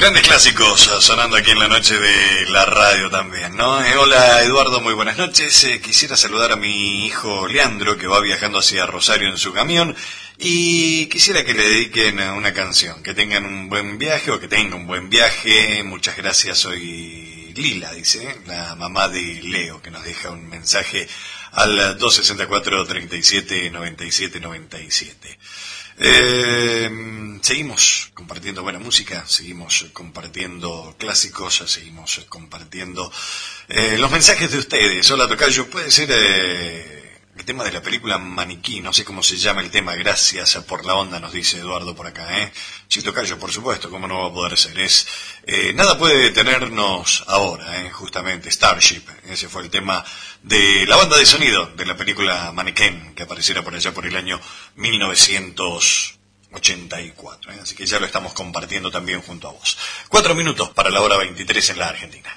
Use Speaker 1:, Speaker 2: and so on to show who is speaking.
Speaker 1: Grandes clásicos sonando aquí en la noche de la radio también, ¿no? Hola Eduardo, muy buenas noches. Quisiera saludar a mi hijo Leandro, que va viajando hacia Rosario en su camión, y quisiera que le dediquen una canción, que tengan un buen viaje o que tenga un buen viaje. Muchas gracias, soy Lila, dice, la mamá de Leo, que nos deja un mensaje al 264-37-97-97. Seguimos compartiendo buena música, seguimos compartiendo clásicos, seguimos compartiendo los mensajes de ustedes. Hola Tocayo, puede ser el tema de la película Maniquí, no sé cómo se llama el tema, gracias por la onda, nos dice Eduardo por acá, Sí, Tocayo, por supuesto, cómo no va a poder ser, nada puede detenernos ahora, justamente, Starship, ese fue el tema de la banda de sonido de la película Mannequin, que apareciera por allá por el año 1984, así que ya lo estamos compartiendo también junto a vos. 4 minutos para la hora 23 en la Argentina.